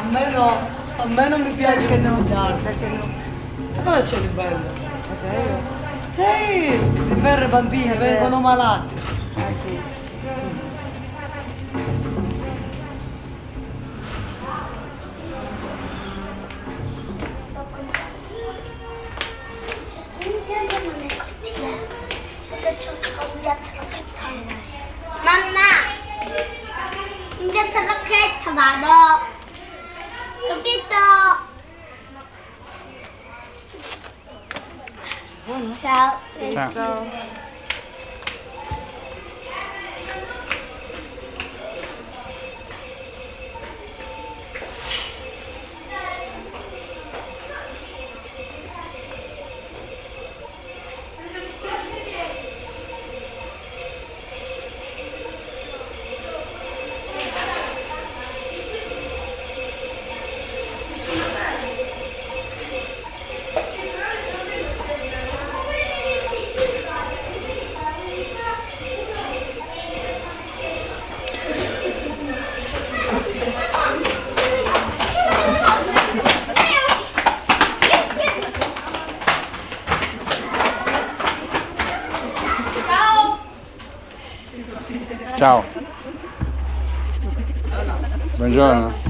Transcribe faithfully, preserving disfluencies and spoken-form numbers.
me no, a me non mi piace che no? sbagliare. Perché no? Cosa c'è di bello? È vero? Sì, le verre bambine È vengono vero. malate. Ah sì. Andiamo nel cortile. Perché c'ho un piazza rocchetta. Mamma! In piazza rocchetta vado. Capito? Ciao. Ciao. Ciao. Ciao. Buongiorno.